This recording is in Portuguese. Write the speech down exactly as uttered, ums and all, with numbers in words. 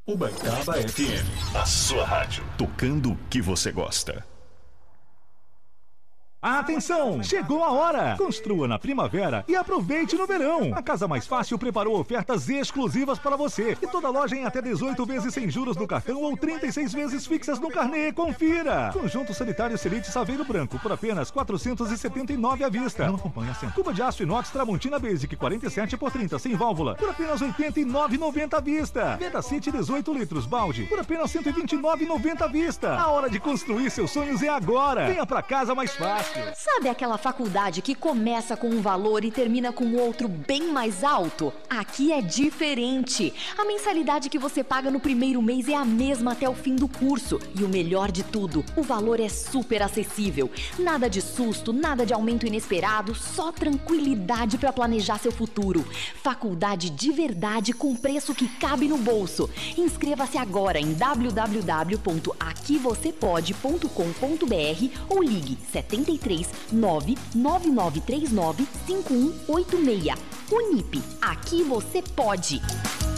Ubaitaba F M, a sua rádio, tocando o que você gosta. Atenção! Chegou a hora! Construa na primavera e aproveite no verão! A Casa Mais Fácil preparou ofertas exclusivas para você. E toda loja em até dezoito vezes sem juros no cartão ou trinta e seis vezes fixas no carnê. Confira! Conjunto sanitário Selite Saveiro Branco por apenas quatrocentos e setenta e nove à vista. Não acompanha a cena. Cuba de aço inox Tramontina Basic quarenta e sete por trinta sem válvula por apenas oitenta e nove reais e noventa centavos à vista. Veda City dezoito litros balde por apenas cento e vinte e nove reais e noventa centavos à vista. A hora de construir seus sonhos é agora! Venha pra Casa Mais Fácil! Sabe aquela faculdade que começa com um valor e termina com outro bem mais alto? Aqui é diferente. A mensalidade que você paga no primeiro mês é a mesma até o fim do curso. E o melhor de tudo, o valor é super acessível. Nada de susto, nada de aumento inesperado, só tranquilidade para planejar seu futuro. Faculdade de verdade com preço que cabe no bolso. Inscreva-se agora em w w w ponto aqui você pode ponto com ponto b r ou ligue setenta e três nove nove nove três nove cinco um oito seis. Unip, aqui você pode!